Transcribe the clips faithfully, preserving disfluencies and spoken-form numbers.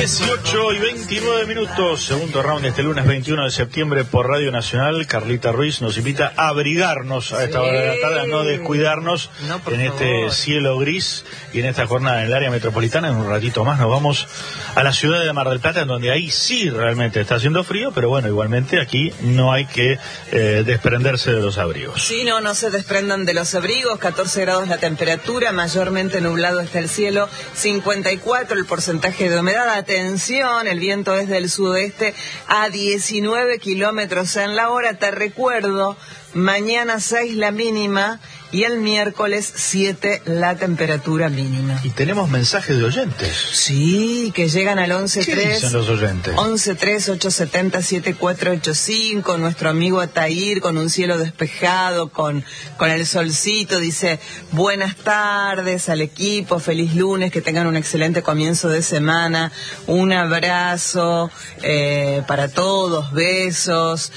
dieciocho y veintinueve minutos, segundo round de este lunes veintiuno de septiembre por Radio Nacional. Carlita Ruiz nos invita a abrigarnos a esta sí. hora de la tarde, a no descuidarnos no, en favor. Este cielo gris y en esta jornada en el área metropolitana. En un ratito más nos vamos a la ciudad de Mar del Plata, en donde ahí sí realmente está haciendo frío, pero bueno, igualmente aquí no hay que eh, desprenderse de los abrigos. Sí, no, no se desprendan de los abrigos. catorce grados la temperatura, mayormente nublado está el cielo, cincuenta y cuatro el porcentaje de humedad. Atención, el viento es del sudoeste a diecinueve kilómetros en la hora. Te recuerdo, mañana seis la mínima y el miércoles siete la temperatura mínima. Y tenemos mensajes de oyentes. Sí, que llegan al once tres. ¿Qué dicen los oyentes? once tres ocho siete cero siete cuatro ocho cinco. Nuestro amigo Atair, con un cielo despejado, con, con el solcito, dice: buenas tardes al equipo, feliz lunes, que tengan un excelente comienzo de semana, un abrazo eh, para todos, besos,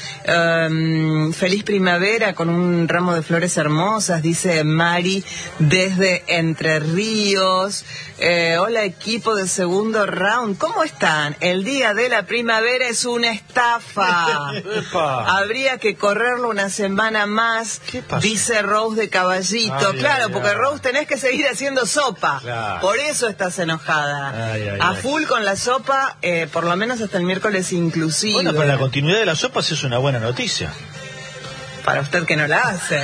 um, feliz primavera con un ramo de flores hermosas, dice Mari desde Entre Ríos. Eh, hola equipo de segundo round, ¿cómo están? El día de la primavera es una estafa. Habría que correrlo una semana más, dice Rose de Caballito. Ay, claro, ay, porque ay. Rose tenés que seguir haciendo sopa. Claro. Por eso estás enojada. Ay, ay, a full ay. Con la sopa, eh, por lo menos hasta el miércoles inclusive. Bueno, pero la continuidad de las sopas es una buena noticia. Para usted que no la hace.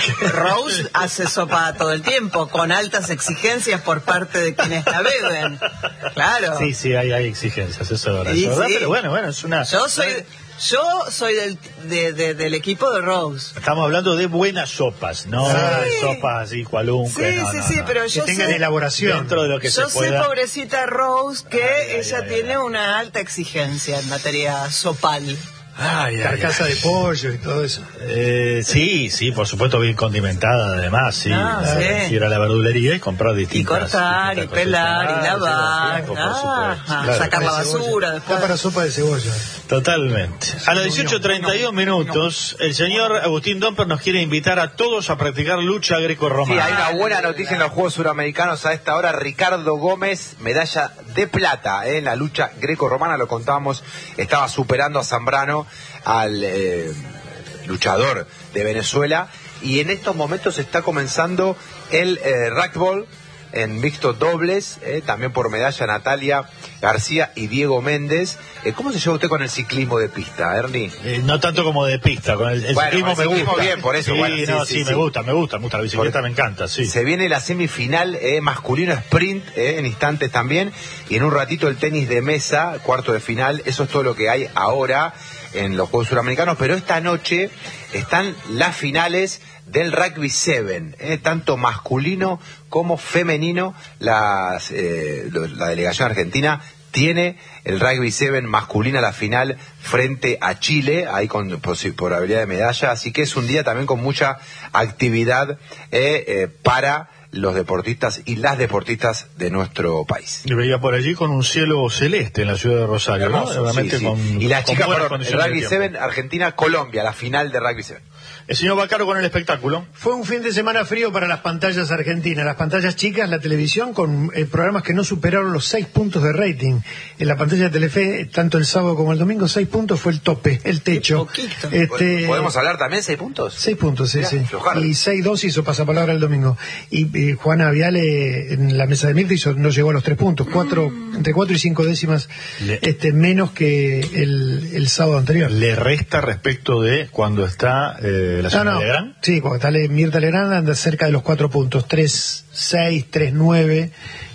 Rose hace sopa todo el tiempo, con altas exigencias por parte de quienes la beben. Claro. Sí, sí, hay, hay exigencias, eso es verdad. Sí, ¿verdad? Sí. Pero bueno, bueno, es una... Yo soy... Yo soy del, de, de, del equipo de Rose. Estamos hablando de buenas sopas, no sí. sopas así, cualunque. Sí, no, sí, no, sí, no. pero yo que tengan sé, elaboración dentro de lo que yo se pueda. Yo sé, pobrecita Rose, que ay, ella ay, tiene ay. una alta exigencia en materia sopal. Ay, carcasa ay, de pollo y todo eso. Eh, sí, sí, por supuesto, bien condimentada además, sí. No, ah, sí. Ir a la verdulería y comprar distintas. Y cortar, y pelar, y lavar, ah, claro. Sacar la basura. Está para sopa de cebolla. Totalmente. A las dieciocho treinta y dos minutos, el señor Agustín Domper nos quiere invitar a todos a practicar lucha grecorromana. Sí, hay una buena noticia en los Juegos Suramericanos a esta hora. Ricardo Gómez, medalla de plata ¿eh? en la lucha grecorromana, lo contábamos, estaba superando a Zambrano, al eh, luchador de Venezuela, y en estos momentos está comenzando el eh, rugby en mixto dobles, eh, también por medalla Natalia García y Diego Méndez. Eh, ¿Cómo se lleva usted con el ciclismo de pista, Ernie? Eh, no tanto como de pista, con el, el bueno, ciclismo el me ciclismo gusta. Bien, por eso. Sí, bueno, sí, no, sí, sí, sí, me gusta, me gusta, me gusta, la bicicleta Porque me encanta, sí. Se viene la semifinal eh, masculino sprint eh, en instantes también, y en un ratito el tenis de mesa, cuarto de final. Eso es todo lo que hay ahora en los Juegos Suramericanos, pero esta noche están las finales del rugby siete, eh, tanto masculino como femenino. Las, eh, la delegación argentina tiene el rugby siete masculino a la final frente a Chile, ahí con probabilidad de medalla, así que es un día también con mucha actividad eh, eh, para los deportistas y las deportistas de nuestro país. Y veía por allí con un cielo celeste en la ciudad de Rosario, hermoso, ¿no? Realmente sí, sí. Con, y las chicas, perdón, el rugby siete, Argentina-Colombia, la final de rugby siete. El señor Bacaro con el espectáculo. Fue un fin de semana frío para las pantallas argentinas, las pantallas chicas, la televisión, con eh, programas que no superaron los seis puntos de rating. En la pantalla de Telefe, tanto el sábado como el domingo, seis puntos fue el tope, el techo. Este, ¿Podemos hablar también seis puntos? Seis puntos, sí, Mirá, sí. Flojar. Y seis dos hizo pasapalabra el domingo. Y eh, Juana Viale en la mesa de Mirta hizo, no llegó a los tres puntos, cuatro, mm. entre cuatro y cinco décimas Le... este, menos que el, el sábado anterior. ¿Le resta respecto de cuando está eh, la señora no, no. Legrand? Sí, cuando está Le, Mirta Legrand anda cerca de los cuatro puntos, tres seis, tres nueve,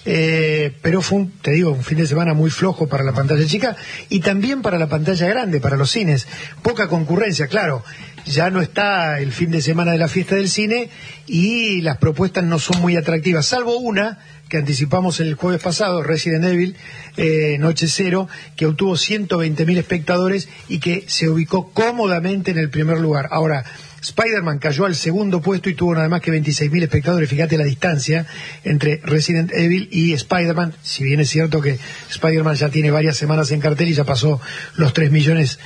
eh, pero fue, un, te digo, un fin de semana muy flojo para la pantalla chica y también para la pantalla grande, para los cines. Poca concurrencia, claro. Ya no está el fin de semana de la fiesta del cine y las propuestas no son muy atractivas, salvo una que anticipamos el jueves pasado, Resident Evil, eh, Noche Cero, que obtuvo ciento veinte mil espectadores y que se ubicó cómodamente en el primer lugar. Ahora, Spider-Man cayó al segundo puesto y tuvo nada más que veintiséis mil espectadores. Fíjate la distancia entre Resident Evil y Spider-Man, si bien es cierto que Spider-Man ya tiene varias semanas en cartel y ya pasó los tres millones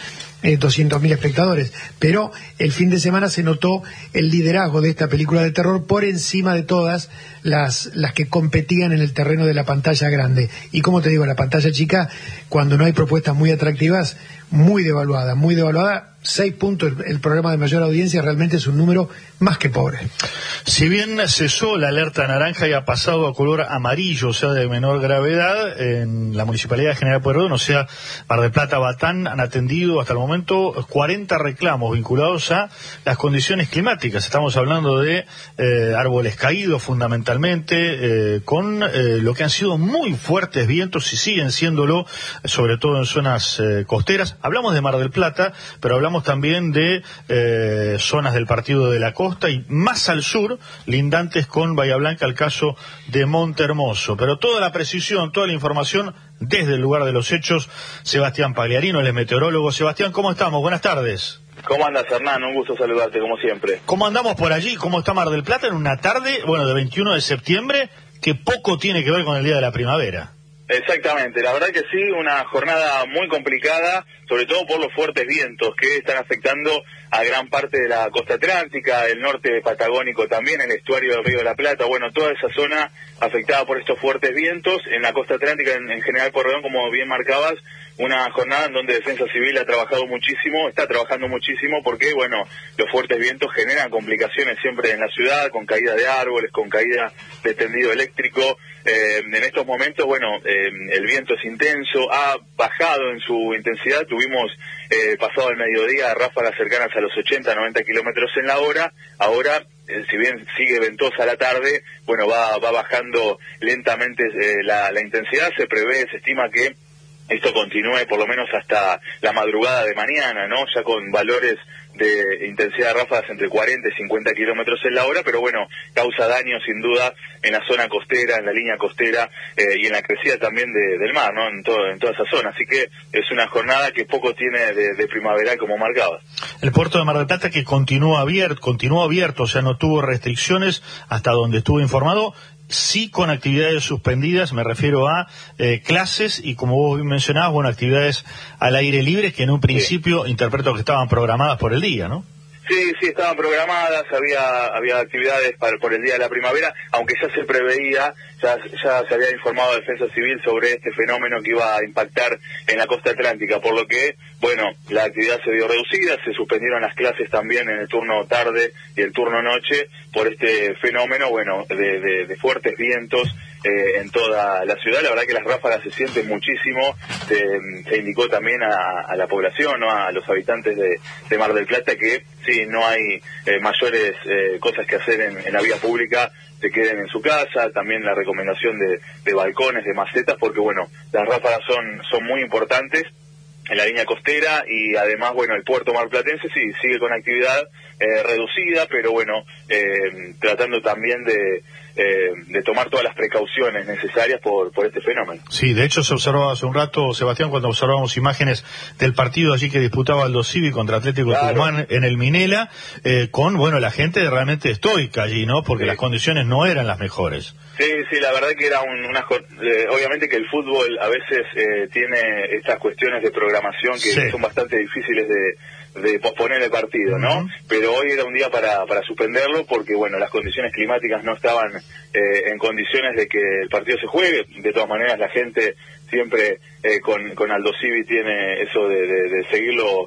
eh, doscientos mil espectadores, pero el fin de semana se notó el liderazgo de esta película de terror por encima de todas las, las que competían en el terreno de la pantalla grande. Y como te digo, la pantalla chica, cuando no hay propuestas muy atractivas, muy devaluada, muy devaluada. Seis puntos, el programa de mayor audiencia realmente es un número más que pobre. Si bien cesó la alerta naranja y ha pasado a color amarillo, o sea, de menor gravedad, en la Municipalidad de General Pueyrredón, o sea, Mar del Plata, Batán, han atendido hasta el momento cuarenta reclamos vinculados a las condiciones climáticas. Estamos hablando de eh, árboles caídos fundamentalmente, eh, con eh, lo que han sido muy fuertes vientos y siguen siéndolo, sobre todo en zonas eh, costeras. Hablamos de Mar del Plata, pero hablamos también de eh, zonas del Partido de la Costa y más al sur, lindantes con Bahía Blanca, el caso de Monte Hermoso. Pero toda la precisión, toda la información desde el lugar de los hechos, Sebastián Pagliarino, el meteorólogo. Sebastián, ¿cómo estamos? Buenas tardes. ¿Cómo andas, Hernán? Un gusto saludarte, como siempre. ¿Cómo andamos por allí? ¿Cómo está Mar del Plata en una tarde, bueno, de veintiuno de septiembre, que poco tiene que ver con el Día de la Primavera? Exactamente, la verdad que sí, una jornada muy complicada, sobre todo por los fuertes vientos que están afectando a gran parte de la costa atlántica, el norte patagónico también, el estuario del Río de la Plata, bueno, toda esa zona afectada por estos fuertes vientos. En la costa atlántica, en, en General Pueyrredón, como bien marcabas, una jornada en donde Defensa Civil ha trabajado muchísimo, está trabajando muchísimo porque, bueno, los fuertes vientos generan complicaciones siempre en la ciudad, con caída de árboles, con caída de tendido eléctrico. Eh, en estos momentos, bueno, eh, el viento es intenso, ha bajado en su intensidad, tuvimos eh, pasado el mediodía ráfagas cercanas a los ochenta, noventa kilómetros en la hora, ahora, eh, si bien sigue ventosa la tarde, bueno, va, va bajando lentamente eh, la, la intensidad, se prevé, se estima que esto continúe por lo menos hasta la madrugada de mañana, ¿no? Ya con valores de intensidad de ráfagas entre cuarenta y cincuenta kilómetros en la hora, pero bueno, causa daño sin duda en la zona costera, en la línea costera eh, y en la crecida también de, del mar, ¿no? En, todo, en toda esa zona. Así que es una jornada que poco tiene de, de primaveral, como marcabas. El puerto de Mar del Plata, que continúa abierto, continuó abierto, o sea, no tuvo restricciones hasta donde estuve informado. Sí, con actividades suspendidas, me refiero a eh, clases y, como vos bien mencionabas, bueno, actividades al aire libre que en un principio, sí, interpreto que estaban programadas por el día, ¿no? Sí, sí, estaban programadas, había había actividades para, por el Día de la Primavera, aunque ya se preveía, ya, ya se había informado a Defensa Civil sobre este fenómeno que iba a impactar en la costa atlántica, por lo que, bueno, la actividad se vio reducida, se suspendieron las clases también en el turno tarde y el turno noche por este fenómeno, bueno, de, de, de fuertes vientos eh, en toda la ciudad. La verdad que las ráfagas se sienten muchísimo, se, se indicó también a, a la población, ¿no? A los habitantes de, de Mar del Plata que sí, no hay eh, mayores eh, cosas que hacer en, en la vía pública, se queden en su casa, también la recomendación de, de balcones, de macetas, porque bueno, las ráfagas son, son muy importantes en la línea costera y además, bueno, el puerto marplatense sí sigue con actividad eh, reducida, pero bueno, eh, tratando también de, eh, de tomar todas las precauciones necesarias por, por este fenómeno. Sí, de hecho se observaba hace un rato, Sebastián, cuando observábamos imágenes del partido allí que disputaba Aldo Civi contra Atlético Claro. Tucumán en el Minela, eh, con, bueno, la gente realmente estoica allí, ¿no? Porque sí, las condiciones no eran las mejores. Sí, sí, la verdad que era un, una... Eh, obviamente que el fútbol a veces eh, tiene estas cuestiones de programación que sí, son bastante difíciles de, de posponer el partido, ¿no? Uh-huh. Pero hoy era un día para, para suspenderlo porque, bueno, las condiciones climáticas no estaban eh, en condiciones de que el partido se juegue. De todas maneras, la gente siempre eh, con, con Aldo Civi tiene eso de, de, de seguirlo,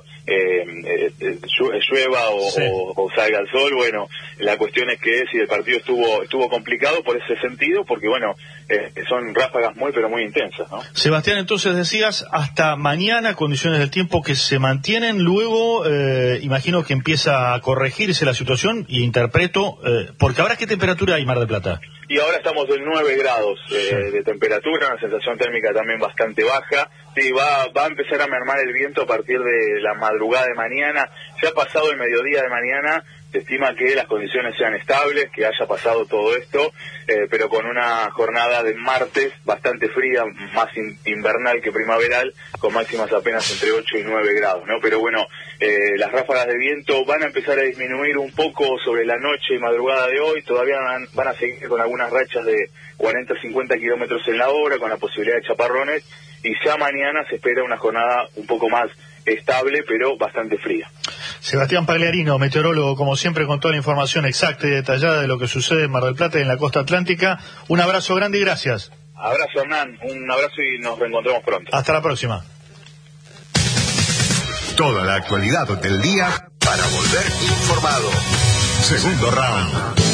eh, eh, llueva o, sí, o, o salga el sol. Bueno, la cuestión es que si el partido estuvo estuvo complicado por ese sentido, porque bueno, eh, son ráfagas muy pero muy intensas, ¿no? Sebastián, entonces decías hasta mañana condiciones del tiempo que se mantienen, luego eh, imagino que empieza a corregirse la situación y interpreto, eh, porque ahora ¿qué temperatura hay Mar del Plata? Y ahora estamos en nueve grados eh, sí, de temperatura, una sensación térmica también bastante baja. Sí, va, va a empezar a mermar el viento a partir de la madrugada de mañana. Ya ha pasado el mediodía de mañana, se estima que las condiciones sean estables, que haya pasado todo esto, eh, pero con una jornada de martes bastante fría, más in, invernal que primaveral, con máximas apenas entre ocho y nueve grados, ¿no? Pero bueno, eh, las ráfagas de viento van a empezar a disminuir un poco sobre la noche y madrugada de hoy, todavía van, van a seguir con algunas rachas de cuarenta a cincuenta kilómetros en la hora, con la posibilidad de chaparrones, y ya mañana se espera una jornada un poco más estable, pero bastante fría. Sebastián Pagliarino, meteorólogo, como siempre, con toda la información exacta y detallada de lo que sucede en Mar del Plata y en la costa atlántica. Un abrazo grande y gracias. Abrazo, Hernán, un abrazo y nos reencontramos pronto. Hasta la próxima. Toda la actualidad del día para volver informado. Segundo round.